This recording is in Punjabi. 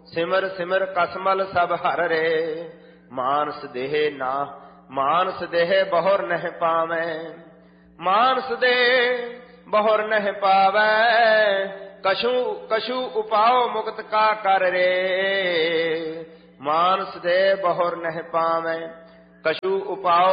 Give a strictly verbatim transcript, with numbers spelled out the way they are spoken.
ਸਿਮਰ ਸਿਮਰ ਕਸਮਲ ਸਭ ਹਰ ਰੇ। ਮਾਨਸ ਦੇਹ ਨਾ ਮਾਨਸ ਦੇਹ ਬਹੁਰ ਨਹਿ ਪਾਵੈ। ਮਾਨਸ ਦੇ ਬਹੁਰ ਨਹਿ ਪਾਵੈ। ਕਛੂ ਕਛੂ ਉਪਾਉ ਮੁਕਤ ਕਾ ਕਰ ਰੇ। ਮਾਨਸ ਦੇ ਬਹੁਰ ਨਹਿ ਪਾਵੈ। ਕਛੂ ਉਪਾਉ